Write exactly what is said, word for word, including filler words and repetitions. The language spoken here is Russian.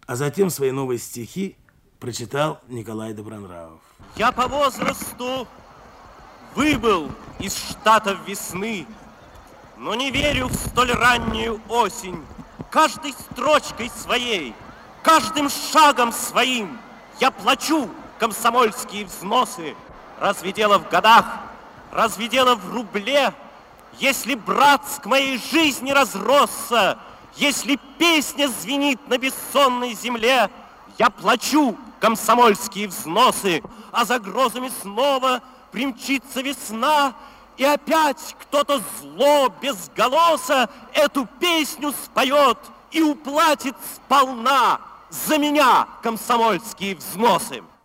А затем свои новые стихи прочитал Николай Добронравов. Я по возрасту выбыл из штатов весны, но не верю в столь раннюю осень. Каждой строчкой своей, каждым шагом своим я плачу комсомольские взносы. Разве дело в годах, разве дело в рубле? Если братск моей жизни разросся, если песня звенит на бессонной земле, я плачу комсомольские взносы, а за грозами снова примчится весна, и опять кто-то зло без голоса эту песню споет и уплатит сполна за меня комсомольские взносы.